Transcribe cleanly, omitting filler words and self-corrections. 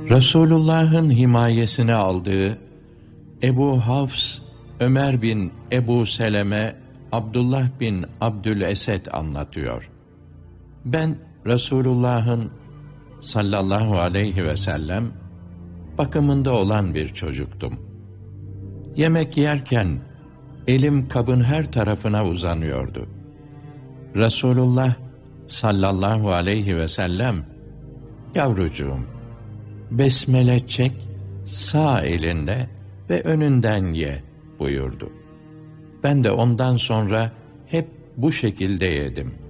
Resulullah'ın himayesine aldığı Ebu Hafs, Ömer bin Ebu Seleme, Abdullah bin Abdülesed anlatıyor. Ben Resulullah'ın sallallahu aleyhi ve sellem bakımında olan bir çocuktum. Yemek yerken elim kabın her tarafına uzanıyordu. Resulullah sallallahu aleyhi ve sellem, "Yavrucuğum, besmele çek, sağ elinde ve önünden ye" buyurdu. Ben de ondan sonra hep bu şekilde yedim.